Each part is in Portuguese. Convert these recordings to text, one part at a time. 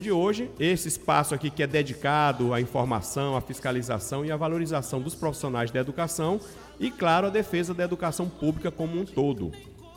De hoje, esse espaço aqui que é dedicado à informação, à fiscalização e à valorização dos profissionais da educação e, claro, a defesa da educação pública como um todo.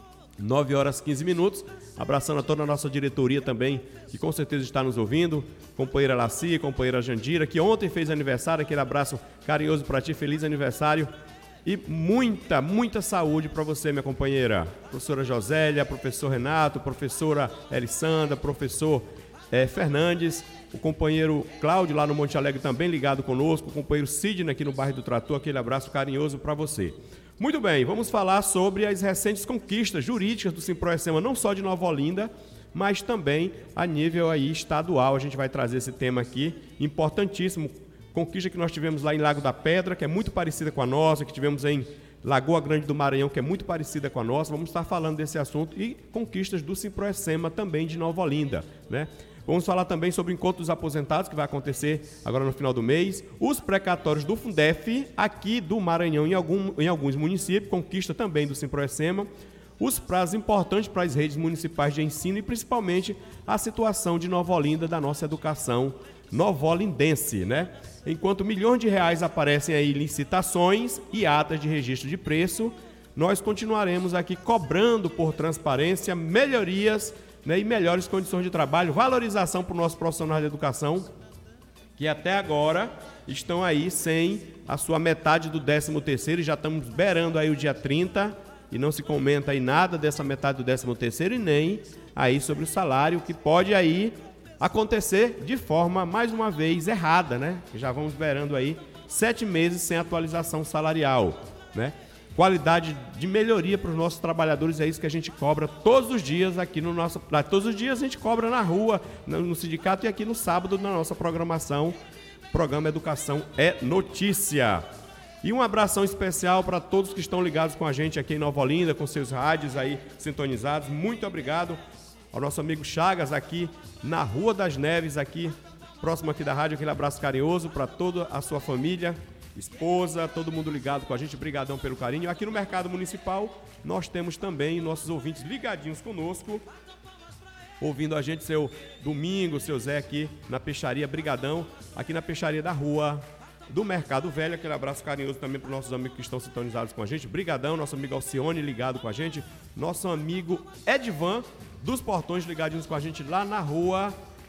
9 horas 15 minutos, abraçando a toda a nossa diretoria também, que com certeza está nos ouvindo, companheira Laci, companheira Jandira, que ontem fez aniversário, aquele abraço carinhoso para ti, feliz aniversário e muita saúde para você, minha companheira. Professora Josélia, professor Renato, professora Elisandra, professor Fernandes, o companheiro Cláudio lá no Monte Alegre também ligado conosco, o companheiro Sidney aqui no bairro do Trator, aquele abraço carinhoso para você. Muito bem, vamos falar sobre as recentes conquistas jurídicas do Simproecema, não só de Nova Olinda, mas também a nível aí estadual. A gente vai trazer esse tema aqui, importantíssimo, conquista que nós tivemos lá em Lago da Pedra, que é muito parecida com a nossa, que tivemos em Lagoa Grande do Maranhão, que é muito parecida com a nossa. Vamos estar falando desse assunto e conquistas do Simproecema também de Nova Olinda, né? Vamos falar também sobre o Encontro dos Aposentados, que vai acontecer agora no final do mês. Os precatórios do Fundef, aqui do Maranhão, em alguns municípios, conquista também do Simproecema. Os prazos importantes para as redes municipais de ensino e, principalmente, a situação de Nova Olinda, da nossa educação novolindense, né? Enquanto milhões de reais aparecem aí em licitações e atas de registro de preço, nós continuaremos aqui cobrando por transparência, melhorias, né, e melhores condições de trabalho, valorização para os nossos profissionais de educação, que até agora estão aí sem a sua metade do 13º e já estamos beirando aí o dia 30 e não se comenta aí nada dessa metade do 13º e nem aí sobre o salário, que pode aí acontecer de forma, mais uma vez, errada, né? Já vamos beirando aí 7 meses sem atualização salarial, né? Qualidade de melhoria para os nossos trabalhadores, é isso que a gente cobra todos os dias aqui no nosso... Todos os dias a gente cobra na rua, no sindicato e aqui no sábado na nossa programação, programa Educação é Notícia. E um abração especial para todos que estão ligados com a gente aqui em Nova Olinda, com seus rádios aí sintonizados. Muito obrigado ao nosso amigo Chagas aqui na Rua das Neves, aqui próximo aqui da rádio. Aquele abraço carinhoso para toda a sua família, esposa, todo mundo ligado com a gente, brigadão pelo carinho. Aqui no Mercado Municipal, nós temos também nossos ouvintes ligadinhos conosco, ouvindo a gente, seu Domingo, seu Zé aqui na peixaria, brigadão, aqui na peixaria da Rua do Mercado Velho. Aquele abraço carinhoso também para os nossos amigos que estão sintonizados com a gente, brigadão, nosso amigo Alcione ligado com a gente, nosso amigo Edvan dos Portões ligadinhos com a gente lá na rua,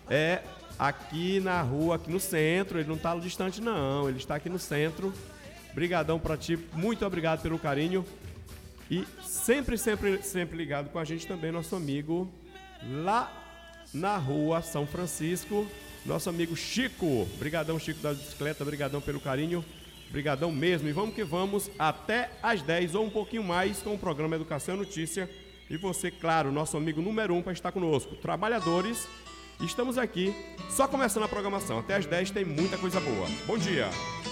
aqui na rua, aqui no centro. Ele não está distante não, ele está aqui no centro. Brigadão para ti, muito obrigado pelo carinho. E sempre ligado com a gente também nosso amigo lá na Rua São Francisco, nosso amigo Chico. Brigadão, Chico da bicicleta, brigadão pelo carinho, brigadão mesmo. E vamos que vamos até às 10 ou um pouquinho mais com o programa Educação e Notícia. E você, claro, nosso amigo número 1 para estar conosco. Trabalhadores, estamos aqui, só começando a programação. Até às 10 tem muita coisa boa. Bom dia!